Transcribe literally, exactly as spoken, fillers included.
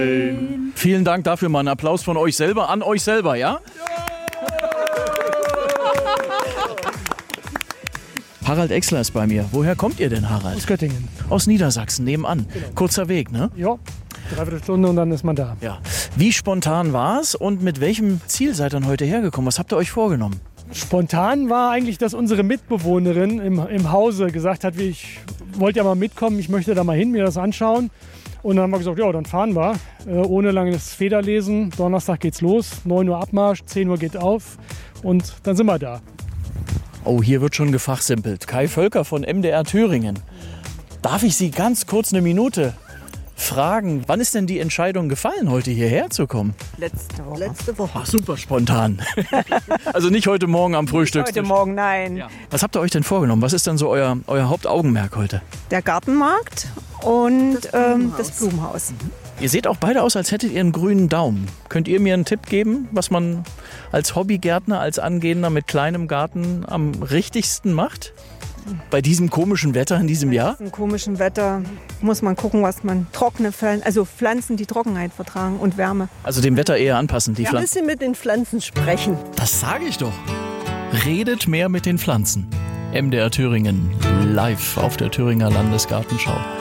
Vielen Dank dafür, mal einen Applaus von euch selber, an euch selber, ja? Harald Exler ist bei mir. Woher kommt ihr denn, Harald? Aus Göttingen. Aus Niedersachsen, nebenan. Genau. Kurzer Weg, ne? Ja, dreiviertel Stunde und dann ist man da. Ja. Wie spontan war's und mit welchem Ziel seid ihr denn heute hergekommen? Was habt ihr euch vorgenommen? Spontan war eigentlich, dass unsere Mitbewohnerin im, im Hause gesagt hat, wie ich wollte ja mal mitkommen, ich möchte da mal hin, mir das anschauen. Und dann haben wir gesagt, ja, dann fahren wir. Äh, ohne langes Federlesen. Donnerstag geht's los, neun Uhr Abmarsch, zehn Uhr geht auf und dann sind wir da. Oh, hier wird schon gefachsimpelt. Kai Völker von M D R Thüringen. Darf ich Sie ganz kurz eine Minute fragen, wann ist denn die Entscheidung gefallen, heute hierher zu kommen? Letzte Woche. Letzte Woche. Ach, super spontan. Also nicht heute Morgen am Frühstückstisch. Heute Morgen, nein. Ja. Was habt ihr euch denn vorgenommen? Was ist denn so euer, euer Hauptaugenmerk heute? Der Gartenmarkt und Das Blumenhaus. ähm, das Blumenhaus. Ihr seht auch beide aus, als hättet ihr einen grünen Daumen. Könnt ihr mir einen Tipp geben, was man als Hobbygärtner, als Angehender mit kleinem Garten am richtigsten macht? Bei diesem komischen Wetter in diesem Jahr? Im komischen Wetter muss man gucken, was man trockene Pflanzen, also Pflanzen, die Trockenheit vertragen und Wärme. Also dem Wetter eher anpassen, die Ein Pflanzen. bisschen mit den Pflanzen sprechen. Das sage ich doch. Redet mehr mit den Pflanzen. M D R Thüringen live auf der Thüringer Landesgartenschau.